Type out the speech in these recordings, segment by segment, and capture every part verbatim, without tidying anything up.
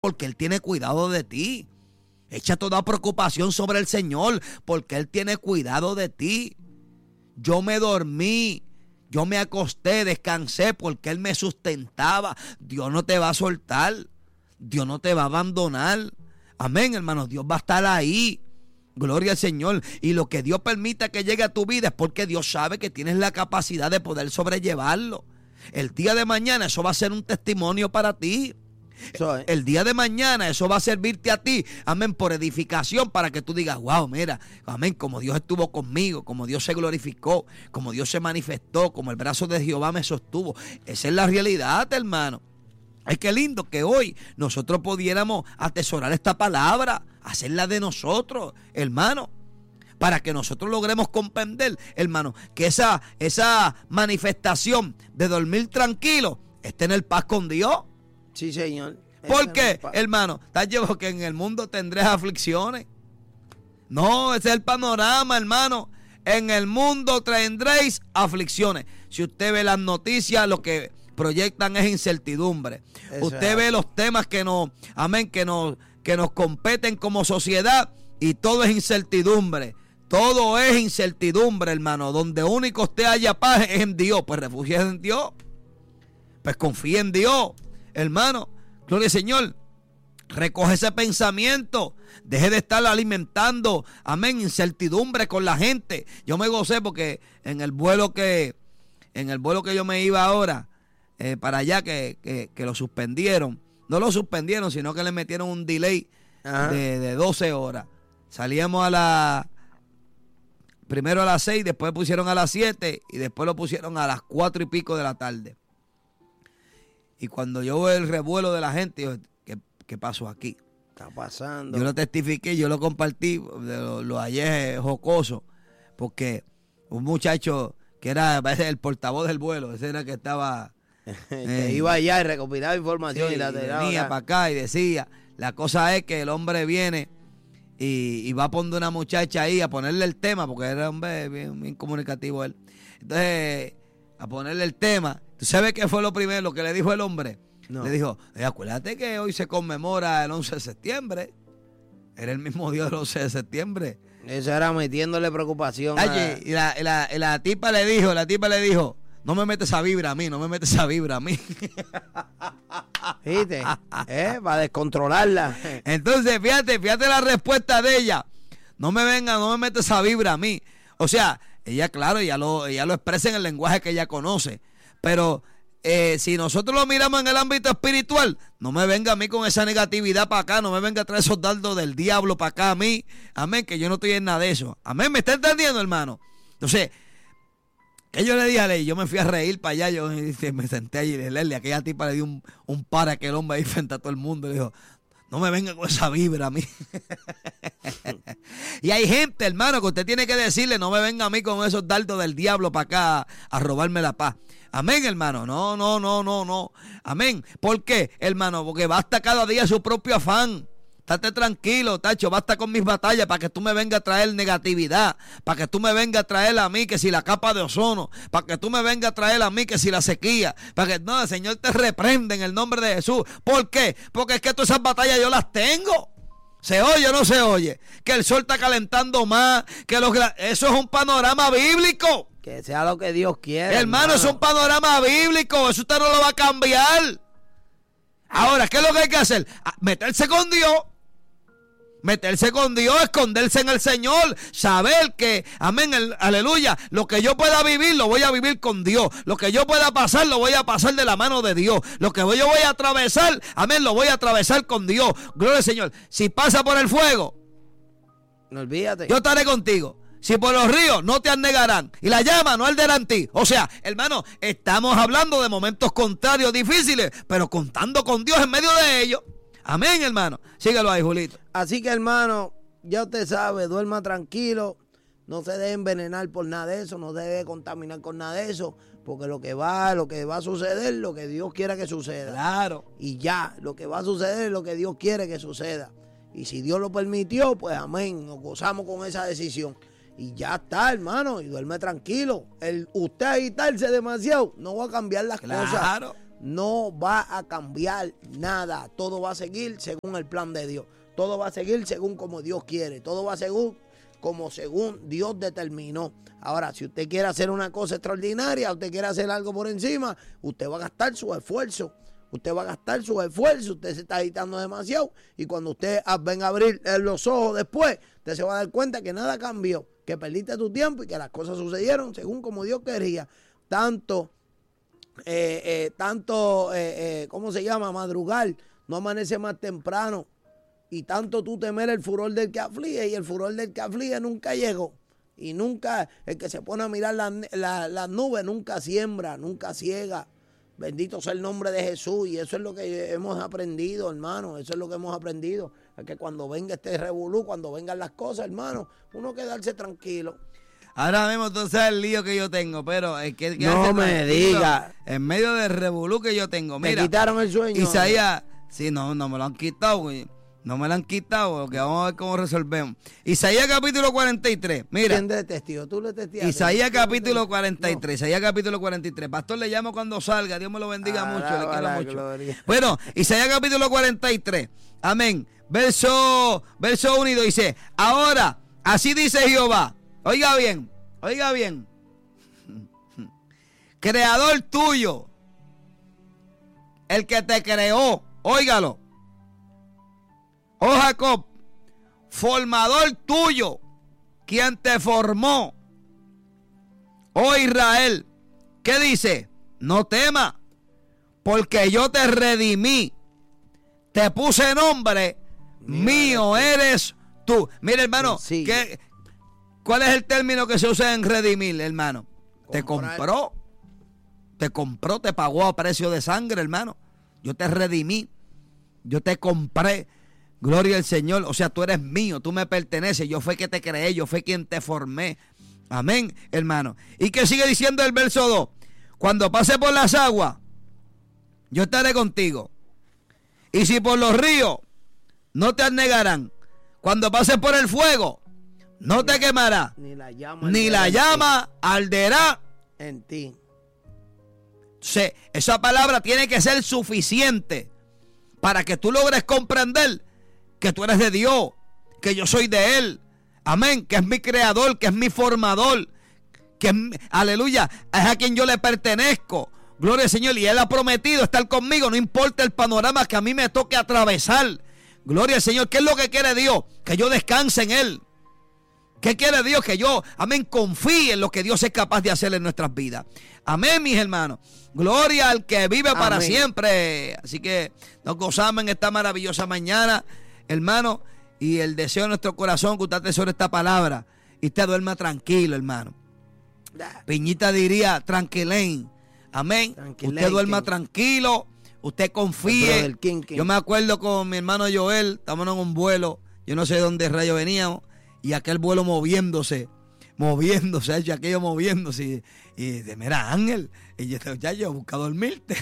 porque Él tiene cuidado de ti. Echa toda preocupación sobre el Señor, porque Él tiene cuidado de ti. Yo me dormí, yo me acosté, descansé, porque Él me sustentaba. Dios no te va a soltar, Dios no te va a abandonar. Amén, hermanos, Dios va a estar ahí. Gloria al Señor. Y lo que Dios permita que llegue a tu vida es porque Dios sabe que tienes la capacidad de poder sobrellevarlo. El día de mañana eso va a ser un testimonio para ti. Eso es. El día de mañana eso va a servirte a ti, amén, por edificación, para que tú digas, wow, mira, amén, como Dios estuvo conmigo, como Dios se glorificó, como Dios se manifestó, como el brazo de Jehová me sostuvo. Esa es la realidad, hermano. Ay, qué lindo que hoy nosotros pudiéramos atesorar esta palabra, hacerla de nosotros, hermano, para que nosotros logremos comprender, hermano, que esa, esa manifestación de dormir tranquilo esté en el paz con Dios. Sí, Señor. ¿Por qué, hermano? Estás llevo que en el mundo tendréis aflicciones. No, ese es el panorama, hermano. En el mundo tendréis aflicciones. Si usted ve las noticias, lo que proyectan es incertidumbre. Eso usted es. Ve los temas que nos, amén, que nos, que nos competen como sociedad, y todo es incertidumbre. Todo es incertidumbre, hermano. Donde único usted haya paz es en Dios. Pues refúgiese en Dios. Pues confía en Dios, hermano. Gloria al Señor. Recoge ese pensamiento. Deje de estar alimentando, amén, incertidumbre con la gente. Yo me gocé porque en el vuelo que, en el vuelo que yo me iba ahora, eh, para allá, que, que, que lo suspendieron. No lo suspendieron, sino que le metieron un delay de, de doce horas. Salíamos a la... Primero a las seis, después pusieron a las siete y después lo pusieron a las cuatro y pico de la tarde. Y cuando yo veo el revuelo de la gente, yo, ¿qué, qué pasó aquí? Está pasando. Yo lo testifiqué, yo lo compartí, lo, lo hallé jocoso, porque un muchacho que era el portavoz del vuelo, ese era el que estaba... que eh, iba allá y recopilaba información, sí, y la venía para acá y decía, la cosa es que el hombre viene y, y va a poner una muchacha ahí a ponerle el tema, porque era un hombre bien, bien comunicativo él. Entonces, a ponerle el tema. ¿Tú sabes qué fue lo primero que le dijo el hombre? No. Le dijo, acuérdate que hoy se conmemora el once de septiembre. Era el mismo día del once de septiembre. Eso era metiéndole preocupación. Oye, a... y, la, y, la, y la tipa le dijo, la tipa le dijo, no me metes esa vibra a mí, no me metes esa vibra a mí. ¿Viste? ¿Eh? Para descontrolarla. Entonces, fíjate, fíjate la respuesta de ella. No me venga, no me metes esa vibra a mí. O sea, ella, claro, ella lo, ella lo expresa en el lenguaje que ella conoce. Pero eh, si nosotros lo miramos en el ámbito espiritual, no me venga a mí con esa negatividad para acá, no me venga a traer esos dardos del diablo para acá a mí. Amén, que yo no estoy en nada de eso. Amén, ¿me está entendiendo, hermano? Entonces, que yo le dije a Ley, yo me fui a reír para allá, yo me senté allí y le, aquella tipa le dio un, un par a aquel hombre ahí frente a todo el mundo, le dijo, no me venga con esa vibra a mí. Y hay gente, hermano, que usted tiene que decirle, no me venga a mí con esos dardos del diablo para acá a, a robarme la paz. Amén, hermano. No, no, no, no, no. Amén. ¿Por qué, hermano? Porque basta cada día su propio afán. Estate tranquilo, tacho, basta con mis batallas para que tú me vengas a traer negatividad, para que tú me vengas a traer a mí que si la capa de ozono, para que tú me vengas a traer a mí que si la sequía, para que no, el Señor te reprende en el nombre de Jesús. ¿Por qué? Porque es que todas esas batallas yo las tengo. ¿Se oye o no se oye? Que el sol está calentando más, que los eso es un panorama bíblico. Que sea lo que Dios quiera. Hermano, hermano, es un panorama bíblico, eso usted no lo va a cambiar. Ahora, ¿qué es lo que hay que hacer? Meterse con Dios. Meterse con Dios, esconderse en el Señor, saber que, amén, el, aleluya, lo que yo pueda vivir, lo voy a vivir con Dios, lo que yo pueda pasar, lo voy a pasar de la mano de Dios, lo que yo voy a atravesar, amén, lo voy a atravesar con Dios, gloria al Señor. Si pasa por el fuego, no olvídate, yo estaré contigo. Si por los ríos no te anegarán y la llama no arderá en ti. O sea, hermano, estamos hablando de momentos contrarios, difíciles, pero contando con Dios en medio de ellos. Amén, hermano. Síguelo ahí, Julito. Así que, hermano, ya usted sabe, duerma tranquilo, no se deje envenenar por nada de eso, no se deje contaminar con nada de eso, porque lo que va, lo que va a suceder, lo que Dios quiera que suceda. Claro. Y ya, lo que va a suceder es lo que Dios quiere que suceda. Y si Dios lo permitió, pues amén, nos gozamos con esa decisión. Y ya está, hermano, y duerme tranquilo. El usted agitarse demasiado no va a cambiar las claro. cosas. no va a cambiar nada. Todo va a seguir según el plan de Dios. Todo va a seguir según como Dios quiere. Todo va a seguir como según Dios determinó. Ahora, si usted quiere hacer una cosa extraordinaria, usted quiere hacer algo por encima, usted va a gastar su esfuerzo. Usted va a gastar su esfuerzo, usted se está agitando demasiado y cuando usted venga a abrir los ojos después, usted se va a dar cuenta que nada cambió, que perdiste tu tiempo y que las cosas sucedieron según como Dios quería. Tanto, eh, eh, tanto, eh, eh, ¿cómo se llama? Madrugar, no amanece más temprano y tanto tú temer el furor del que aflige y el furor del que aflige nunca llegó. Y nunca, el que se pone a mirar las la, la nubes nunca siembra, nunca ciega. Bendito sea el nombre de Jesús. Y eso es lo que hemos aprendido, hermano. Eso es lo que hemos aprendido. Es que cuando venga este revolú, cuando vengan las cosas, hermano, uno quedarse tranquilo. Ahora mismo tú sabes el lío que yo tengo, pero es que, que no me diga. En medio del revolú que yo tengo. Mira, ¿me quitaron el sueño? Isaías, sí, no, no me lo han quitado, güey. No me la han quitado, que vamos a ver cómo resolvemos. Isaías capítulo cuarenta y tres, mira. ¿Quién de testigo? ¿Tú le testigaste? Isaías capítulo cuarenta y tres, no. Isaías capítulo cuarenta y tres. Pastor, le llamo cuando salga, Dios me lo bendiga ah, mucho, la, le quiero la mucho. Gloria. Bueno, Isaías capítulo cuarenta y tres, amén. Verso, verso uno dice, ahora, así dice Jehová, oiga bien, oiga bien, creador tuyo, el que te creó, óigalo. Oh Jacob, formador tuyo, quien te formó. Oh Israel, ¿qué dice? No temas, porque yo te redimí. Te puse nombre, mira, mío eres tú. Mira, hermano, sí. ¿qué, ¿cuál es el término que se usa en redimir, hermano? Comprar. Te compró, te compró, te pagó a precio de sangre, hermano. Yo te redimí, yo te compré. Gloria al Señor, o sea, tú eres mío, tú me perteneces, yo fue que te creé, yo fue quien te formé. Amén, hermano. ¿Y qué sigue diciendo el verso dos? Cuando pase por las aguas, yo estaré contigo. Y si por los ríos, no te anegarán. Cuando pases por el fuego, no te quemará. Ni la llama, ni la llama arderá en ti. O sea, esa palabra tiene que ser suficiente para que tú logres comprender que tú eres de Dios, que yo soy de Él, amén, que es mi creador, que es mi formador, que es, aleluya, es a quien yo le pertenezco, gloria al Señor, y Él ha prometido estar conmigo, no importa el panorama que a mí me toque atravesar, gloria al Señor. ¿Qué es lo que quiere Dios? Que yo descanse en Él. ¿Qué quiere Dios? Que yo, amén, confíe en lo que Dios es capaz de hacer en nuestras vidas. Amén, mis hermanos. Gloria al que vive para amén. Siempre. Así que nos gozamos en esta maravillosa mañana, hermano, y el deseo de nuestro corazón que usted atesore esta palabra y usted duerma tranquilo, hermano. Piñita diría tranquilén, amén. Tranquilén, usted duerma King. Tranquilo, usted confíe. King, King. Yo me acuerdo con mi hermano Joel, estábamos en un vuelo, yo no sé de dónde rayo veníamos, y aquel vuelo moviéndose, moviéndose, hecho aquello moviéndose, y, y de mira Ángel, y yo ya yo busca dormirte,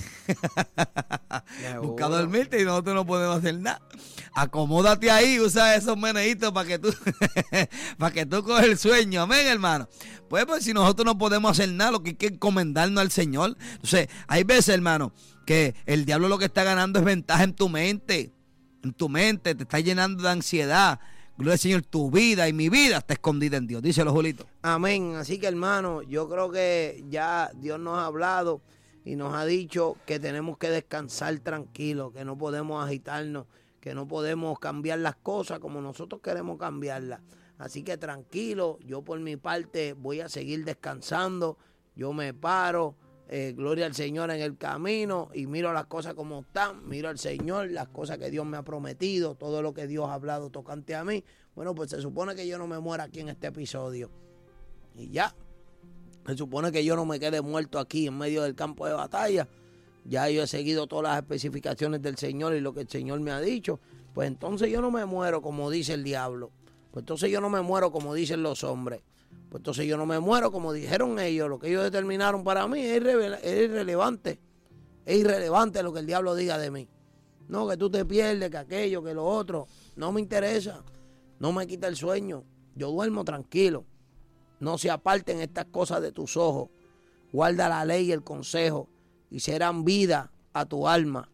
busca dormirte y nosotros no podemos hacer nada. Acomódate ahí, usa esos meneitos para que tú para que tú coges el sueño, amén, hermano. Pues, pues si nosotros no podemos hacer nada, lo que hay que encomendarnos al Señor. Entonces, hay veces, hermano, que el diablo lo que está ganando es ventaja en tu mente, en tu mente, te está llenando de ansiedad. Gloria al Señor, tu vida y mi vida está escondida en Dios. Díselo, Julito. Amén. Así que, hermano, yo creo que ya Dios nos ha hablado y nos ha dicho que tenemos que descansar tranquilos, que no podemos agitarnos, que no podemos cambiar las cosas como nosotros queremos cambiarlas. Así que tranquilo, yo por mi parte voy a seguir descansando, yo me paro, eh, gloria al Señor en el camino y miro las cosas como están, miro al Señor, las cosas que Dios me ha prometido, todo lo que Dios ha hablado tocante a mí. Bueno, pues se supone que yo no me muera aquí en este episodio y ya, se supone que yo no me quede muerto aquí en medio del campo de batalla. Ya yo he seguido todas las especificaciones del Señor y lo que el Señor me ha dicho. Pues entonces yo no me muero como dice el diablo. Pues entonces yo no me muero como dicen los hombres. Pues entonces yo no me muero como dijeron ellos. Lo que ellos determinaron para mí es, irre- es irrelevante. Es irrelevante lo que el diablo diga de mí. No, que tú te pierdes, que aquello, que lo otro. No me interesa. No me quita el sueño. Yo duermo tranquilo. No se aparten estas cosas de tus ojos. Guarda la ley y el consejo y serán vida a tu alma,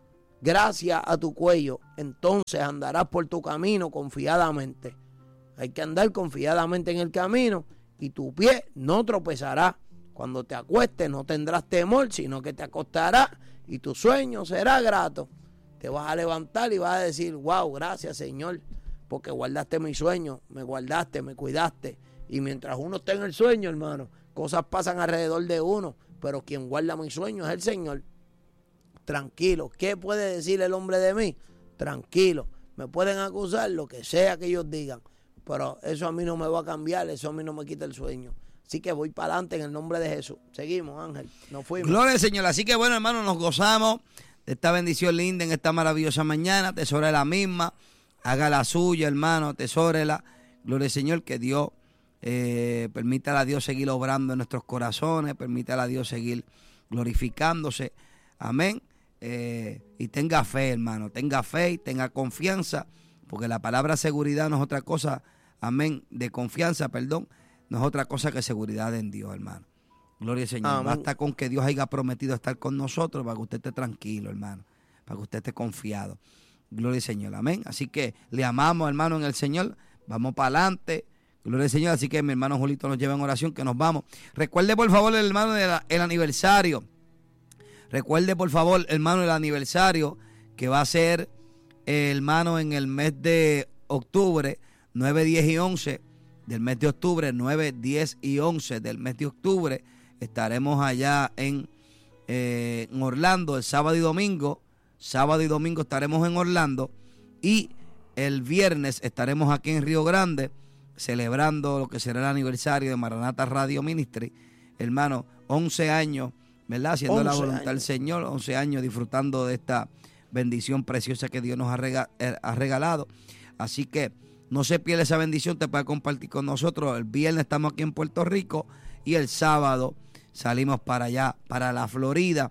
gracia a tu cuello, entonces andarás por tu camino confiadamente. Hay que andar confiadamente en el camino y tu pie no tropezará. Cuando te acuestes no tendrás temor, sino que te acostarás y tu sueño será grato. Te vas a levantar y vas a decir, wow, gracias Señor, porque guardaste mi sueño, me guardaste, me cuidaste. Y mientras uno está en el sueño, hermano, cosas pasan alrededor de uno, pero quien guarda mi sueño es el Señor. Tranquilo. ¿Qué puede decir el hombre de mí? Tranquilo. Me pueden acusar lo que sea que ellos digan, pero eso a mí no me va a cambiar, eso a mí no me quita el sueño. Así que voy para adelante en el nombre de Jesús. Seguimos, Ángel. Nos fuimos. Gloria al Señor. Así que bueno, hermano, nos gozamos de esta bendición linda en esta maravillosa mañana. Atesore la misma. Haga la suya, hermano. Atesórela. Gloria al Señor. Que Dios eh, permítale a Dios seguir obrando en nuestros corazones. Permítale a Dios seguir glorificándose. Amén. Eh, y tenga fe, hermano. Tenga fe y tenga confianza. Porque la palabra seguridad no es otra cosa. Amén. De confianza, perdón. No es otra cosa que seguridad en Dios, hermano. Gloria al Señor. Amén. Basta con que Dios haya prometido estar con nosotros para que usted esté tranquilo, hermano. Para que usted esté confiado. Gloria al Señor. Amén. Así que le amamos, hermano, en el Señor. Vamos para adelante. Gloria al Señor. Así que mi hermano Julito nos lleva en oración, que nos vamos. Recuerde, por favor, el hermano, el, el aniversario. Recuerde, por favor, hermano, el aniversario que va a ser, eh, hermano, en el mes de octubre, nueve, diez y once. Del mes de octubre, nueve, diez y once del mes de octubre, estaremos allá en, eh, en Orlando el sábado y domingo. Sábado y domingo estaremos en Orlando y el viernes estaremos aquí en Río Grande celebrando lo que será el aniversario de Maranata Radio Ministry. Hermano, once años, ¿verdad? Haciendo la voluntad del Señor, once años disfrutando de esta bendición preciosa que Dios nos ha, rega, eh, ha regalado. Así que no se pierda esa bendición, te puede compartir con nosotros. El viernes estamos aquí en Puerto Rico y el sábado salimos para allá, para la Florida,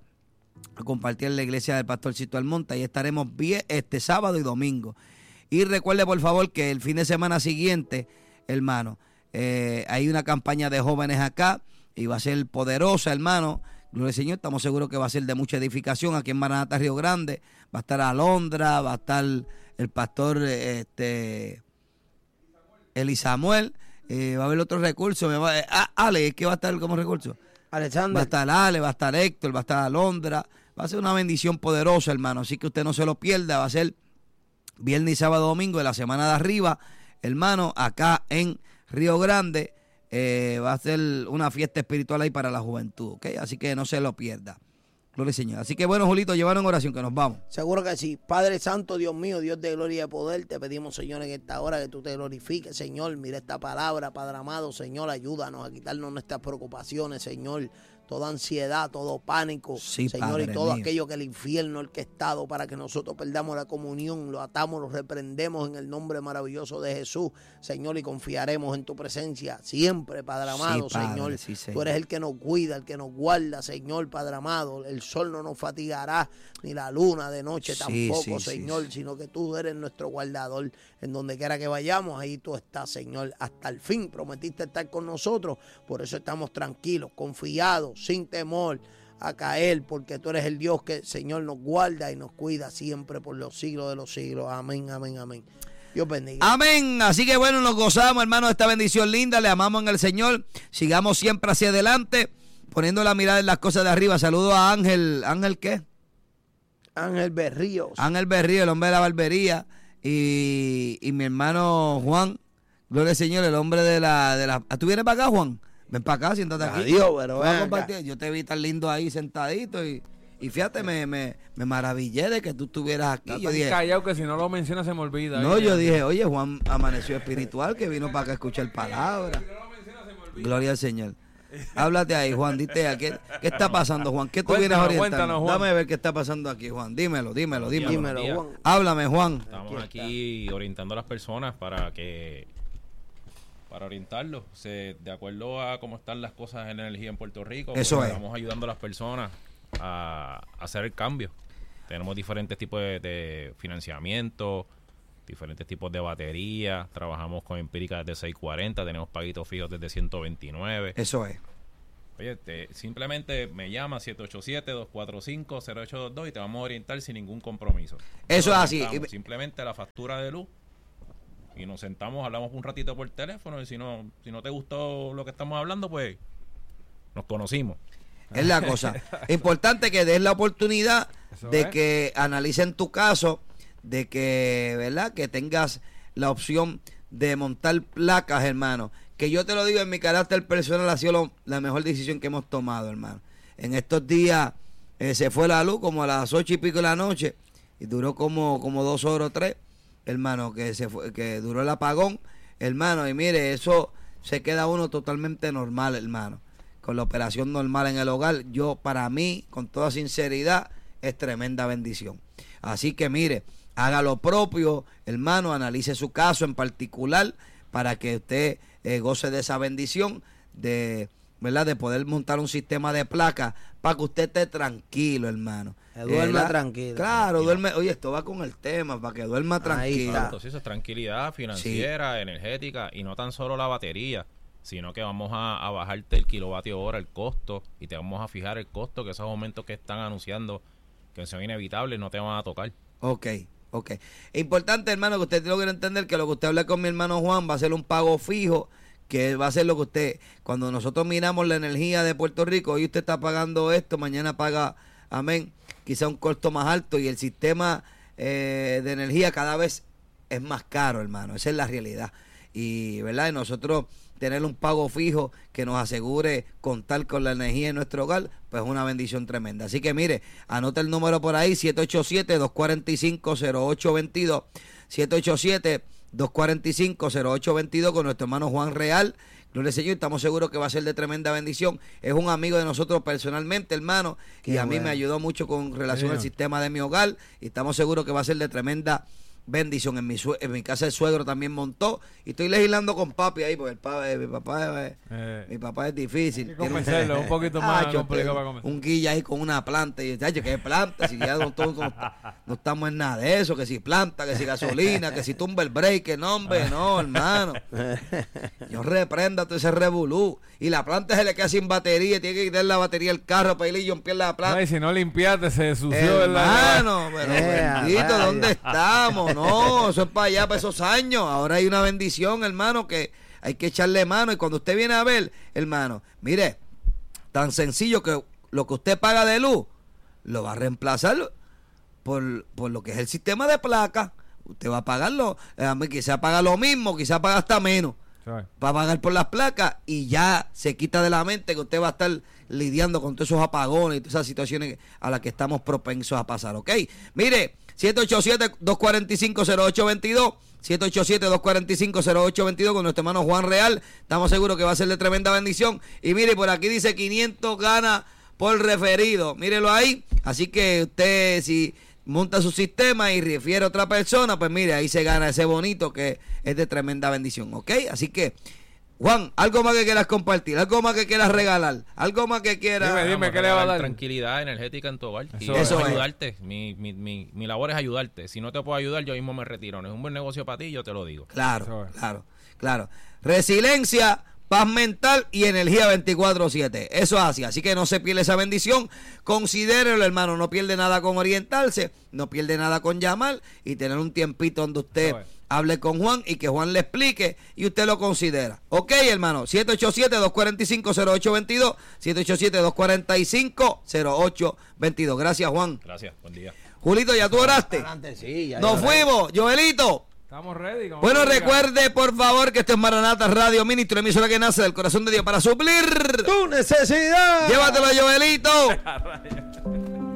a compartir en la iglesia del Pastorcito Almonte. Ahí estaremos bien, este sábado y domingo. Y recuerde, por favor, que el fin de semana siguiente, hermano, eh, hay una campaña de jóvenes acá y va a ser poderosa, hermano. Gloria al Señor, estamos seguros que va a ser de mucha edificación aquí en Maranata, Río Grande. Va a estar Alondra, va a estar el pastor, este... Eli Samuel, eh, va a haber otros recursos. Me va, eh, ah, Ale, ¿qué va a estar como recurso? Alexander. Va a estar Ale, va a estar Héctor, va a estar Alondra. Va a ser una bendición poderosa, hermano. Así que usted no se lo pierda. Va a ser viernes y sábado, domingo de la semana de arriba, hermano, acá en Río Grande. Eh, va a ser una fiesta espiritual ahí para la juventud, ¿ok? Así que no se lo pierda. Gloria al Señor. Así que bueno, Julito, llevaron en oración, que nos vamos. Seguro que sí. Padre Santo, Dios mío, Dios de gloria y de poder, te pedimos, Señor, en esta hora que tú te glorifiques, Señor. Mira esta palabra, Padre amado, Señor, ayúdanos a quitarnos nuestras preocupaciones, Señor. Toda ansiedad, todo pánico, sí, Señor, y todo mío. aquello que el infierno ha orquestado para que nosotros perdamos la comunión, lo atamos, lo reprendemos en el nombre maravilloso de Jesús, Señor, y confiaremos en tu presencia siempre, Padre amado, sí, Padre, Señor. Sí, Señor. Tú eres el que nos cuida, el que nos guarda, Señor, Padre amado. El sol no nos fatigará, ni la luna de noche sí, tampoco, sí, Señor, sí, sí. Sino que tú eres nuestro guardador. En donde quiera que vayamos, ahí tú estás, Señor, hasta el fin. Prometiste estar con nosotros, por eso estamos tranquilos, confiados, sin temor a caer, porque tú eres el Dios que, Señor, nos guarda y nos cuida siempre por los siglos de los siglos. Amén, amén, amén. Dios bendiga. Amén. Así que bueno, nos gozamos, hermano, de esta bendición linda. Le amamos en el Señor. Sigamos siempre hacia adelante, poniendo la mirada en las cosas de arriba. Saludo a Ángel. ¿Ángel qué? Ángel Berríos. Ángel Berríos, el hombre de la barbería. Y, y mi hermano Juan, gloria al Señor, el hombre de la, de la... ¿Tú vienes para acá, Juan? Ven para acá, siéntate aquí. Adiós, pero ven. Yo te vi tan lindo ahí sentadito y, y fíjate, me, me, me maravillé de que tú estuvieras aquí. No, yo dije, callado que si no lo mencionas se me olvida. No, yo dije, oye, Juan amaneció espiritual, que vino para acá a escuchar palabras. Si no lo mencionas se me olvida. Gloria al Señor. Háblate ahí, Juan, dite, ¿qué, ¿qué está pasando, Juan? ¿Qué tú vienes orientando? Dame ver qué está pasando aquí, Juan. Dímelo, dímelo, dímelo. dímelo Juan. Háblame, Juan. Estamos aquí orientando a las personas para que, para orientarlos, se, de acuerdo a cómo están las cosas en la energía en Puerto Rico. Eso pues, es. Estamos ayudando a las personas a, a hacer el cambio. Tenemos diferentes tipos de, de financiamiento, diferentes tipos de baterías. Trabajamos con Empírica desde seiscientos cuarenta, tenemos paguitos fijos desde ciento veintinueve. Eso es. Oye, te, simplemente me llama siete ocho siete, dos cuatro cinco, cero ocho dos dos y te vamos a orientar sin ningún compromiso. Eso es así. Simplemente la factura de luz y nos sentamos, hablamos un ratito por teléfono y si no, si no te gustó lo que estamos hablando, pues nos conocimos. Es la cosa. Importante que des la oportunidad Eso de es. que analicen tu caso, de que, ¿verdad? Que tengas la opción de montar placas, hermano. Que yo te lo digo, en mi carácter personal ha sido lo, la mejor decisión que hemos tomado, hermano. En estos días eh, se fue la luz como a las ocho y pico de la noche y duró como, como dos horas o tres, hermano, que se fue, que duró el apagón, hermano, y mire, eso se queda uno totalmente normal, hermano, con la operación normal en el hogar. Yo, para mí, con toda sinceridad, es tremenda bendición. Así que mire, haga lo propio, hermano, analice su caso en particular para que usted eh, goce de esa bendición de, ¿verdad?, de poder montar un sistema de placas para que usted esté tranquilo, hermano. Que duerma eh, tranquilo. Claro, tranquilo. duerme. Oye, esto va con el tema, para que duerma tranquilo. Entonces, eso es tranquilidad financiera, sí. energética, y no tan solo la batería, sino que vamos a, a bajarte el kilovatio hora, el costo, y te vamos a fijar el costo, que esos aumentos que están anunciando que son inevitables no te van a tocar. Ok, ok. Importante, hermano, que usted logre entender que lo que usted habla con mi hermano Juan va a ser un pago fijo, que va a ser lo que usted, cuando nosotros miramos la energía de Puerto Rico, hoy usted está pagando esto, mañana paga, amén, quizá un costo más alto, y el sistema eh, de energía cada vez es más caro, hermano. Esa es la realidad. Y, ¿verdad? Y nosotros tener un pago fijo que nos asegure contar con la energía en nuestro hogar, pues es una bendición tremenda. Así que mire, anota el número por ahí, siete ocho siete, dos cuatro cinco, cero ocho dos dos, siete ocho siete, dos cuatro cinco, cero ocho dos dos, con nuestro hermano Juan Real. Gloria al Señor, estamos seguros que va a ser de tremenda bendición. Es un amigo de nosotros personalmente, hermano, Qué y a bueno. mí me ayudó mucho con relación Bien. al sistema de mi hogar, y estamos seguros que va a ser de tremenda bendición. En mi sue- en mi casa el suegro también montó, y estoy legislando con papi ahí, porque el pa- eh, mi papá es, eh, mi papá es difícil. Hay que convencerlo, un poquito más ah, complicado para convencer. Un guilla ahí con una planta, y yo, ¿qué planta? Si ya no, no, no, no estamos en nada de eso, que si planta, que si gasolina, que si tumba el break, que no, hombre, no, hermano. Yo reprenda todo ese revolú. Y la planta se le queda sin batería, tiene que quitar la batería del carro para ir y limpiar la planta. No, y si no limpiaste, se ensució. Hermano, pero Eh, bendito, vaya. ¿dónde estamos? No, eso es para allá, para esos años. Ahora hay una bendición, hermano, que hay que echarle mano. Y cuando usted viene a ver, hermano, mire, tan sencillo que lo que usted paga de luz, lo va a reemplazar por, por lo que es el sistema de placas. Usted va a pagarlo, eh, quizá paga lo mismo, quizá paga hasta menos. ¿Sabes? Va a pagar por las placas, y ya se quita de la mente que usted va a estar lidiando con todos esos apagones y todas esas situaciones a las que estamos propensos a pasar, ¿ok? Mire, siete ocho siete, dos cuatro cinco, cero ocho dos dos, siete ocho siete, dos cuatro cinco, cero ocho dos dos, con nuestro hermano Juan Real. Estamos seguros que va a ser de tremenda bendición. Y mire, por aquí dice quinientos ganas por referido, mírelo ahí. Así que usted, si monta su sistema y refiere a otra persona, pues mire, ahí se gana ese bonito que es de tremenda bendición, ¿ok? Así que, Juan, algo más que quieras compartir, algo más que quieras regalar, algo más que quieras... Dime, dime, Vamos ¿qué le va a dar? Tranquilidad energética en tu hogar. Eso y es. ayudarte. Mi, mi, mi, mi labor es ayudarte. Si no te puedo ayudar, yo mismo me retiro. No es un buen negocio para ti, yo te lo digo. Claro, Eso es. claro, claro. Resiliencia, paz mental y energía veinticuatro siete. Eso es así. Así que no se pierda esa bendición. Considérelo, hermano. No pierde nada con orientarse. No pierde nada con llamar y tener un tiempito donde usted Eso es. hable con Juan y que Juan le explique y usted lo considera. Ok, hermano. siete ocho siete, dos cuatro cinco, cero ocho dos dos. siete ocho siete, dos cuatro cinco, cero ocho dos dos. Gracias, Juan. Gracias. Buen día. Julito, ¿ya tú oraste? Adelante, sí, ya, Nos ya. fuimos. Joelito. Estamos ready. como Bueno, tú digas. recuerde, por favor, que esto es Maranata Radio Ministro, emisora que nace del corazón de Dios para suplir Tu necesidad. Llévatelo, Joelito.